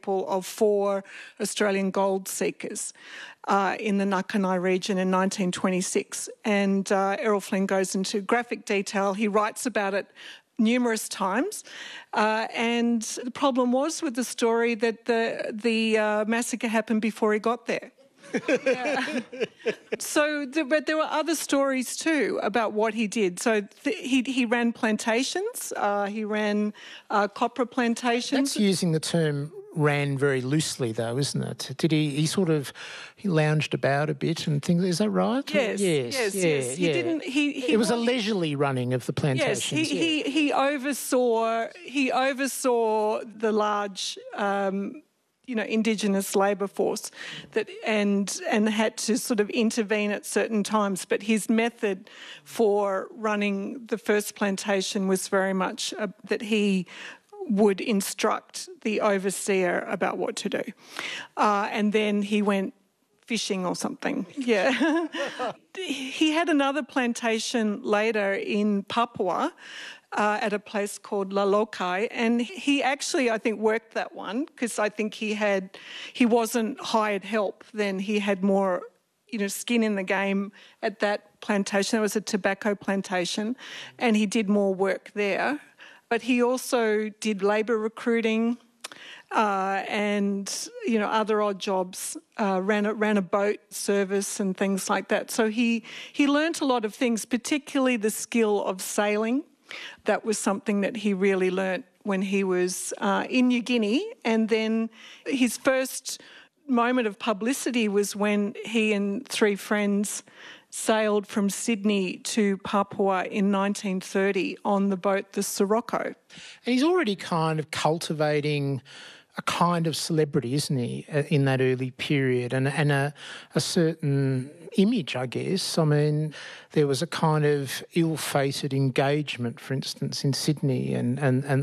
people of 4 Australian gold seekers in the Nakanai region in 1926. And Errol Flynn goes into graphic detail. He writes about it numerous times. And the problem was with the story that the massacre happened before he got there. Yeah. But there were other stories too about what he did. So he ran plantations. He ran copra plantations. That's using the term ran very loosely, though, isn't it? Did he lounged about a bit and things? Is that right? Yes. He didn't. It was a leisurely running of the plantations. Yes, he oversaw the large. Indigenous labour force and had to sort of intervene at certain times. But his method for running the first plantation was very much that he would instruct the overseer about what to do. And then he went fishing or something. Yeah. He had another plantation later in Papua at a place called Lalokai, and he actually, I think, worked that one because I think he wasn't hired help then. He had more, skin in the game at that plantation. It was a tobacco plantation, and he did more work there. But he also did labour recruiting and, other odd jobs, ran a boat service and things like that. So he learnt a lot of things, particularly the skill of sailing. That was something that he really learnt when he was in New Guinea. And then his first moment of publicity was when he and 3 friends sailed from Sydney to Papua in 1930 on the boat the Sirocco. And he's already kind of cultivating a kind of celebrity, isn't he, in that early period, and a certain image, I guess. I mean, there was a kind of ill-fated engagement, for instance, in Sydney, and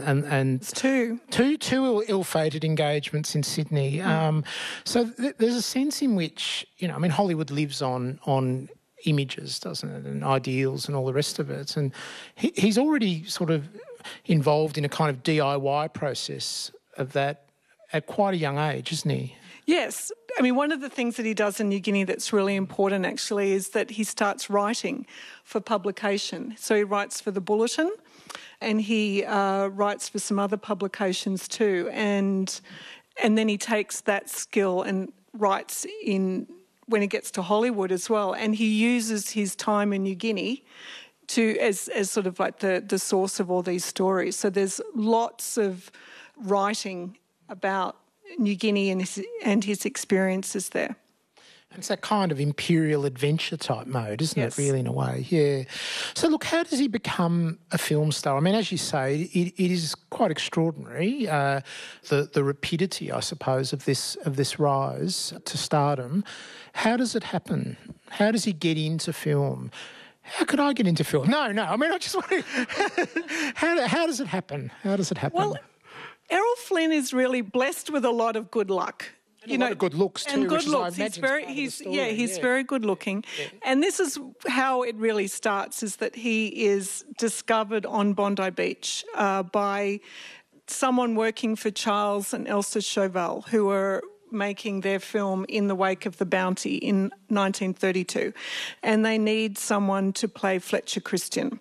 two ill-fated engagements in Sydney. So there's a sense in which, Hollywood lives on images, doesn't it, and ideals and all the rest of it. And he's already sort of involved in a kind of DIY process of that at quite a young age, isn't he? Yes. I mean, one of the things that he does in New Guinea that's really important, actually, is that he starts writing for publication. So he writes for The Bulletin and he writes for some other publications too. And then he takes that skill and writes when he gets to Hollywood as well. And he uses his time in New Guinea as sort of like the source of all these stories. So there's lots of writing about New Guinea and his experiences there. And it's that kind of imperial adventure type mode, isn't it, really, in a way? Yeah. So, look, how does he become a film star? I mean, as you say, it is quite extraordinary, the rapidity, I suppose, of this rise to stardom. How does it happen? How does he get into film? How could I get into film? No. I mean, I just want to... How does it happen? How does it happen? Well, Errol Flynn is really blessed with a lot of good luck. And a lot of good looks too. And good looks. He's very good looking. Yeah. And this is how it really starts, is that he is discovered on Bondi Beach by someone working for Charles and Elsa Chauvel, who were making their film In the Wake of the Bounty in 1932. And they need someone to play Fletcher Christian.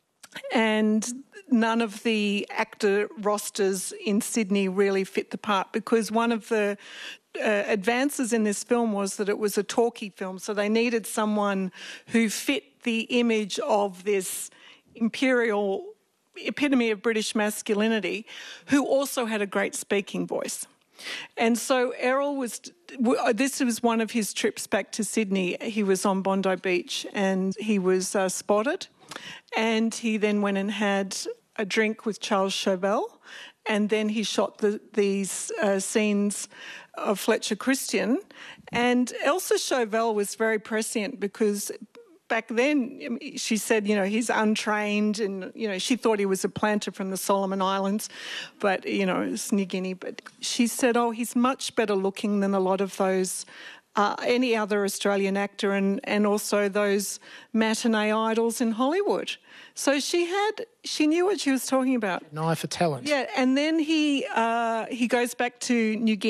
And none of the actor rosters in Sydney really fit the part, because one of the advances in this film was that it was a talkie film, so they needed someone who fit the image of this imperial epitome of British masculinity, who also had a great speaking voice. And so Errol this was one of his trips back to Sydney. He was on Bondi Beach and he was spotted, and he then went and had a drink with Charles Chauvel, and then he shot these scenes of Fletcher Christian. And Elsa Chauvel was very prescient, because back then she said, he's untrained, and, she thought he was a planter from the Solomon Islands, but, it's New Guinea. But she said, he's much better looking than a lot of those any other Australian actor, and also those matinee idols in Hollywood. So she knew what she was talking about. An eye for talent. Yeah, and then he goes back to New Guinea.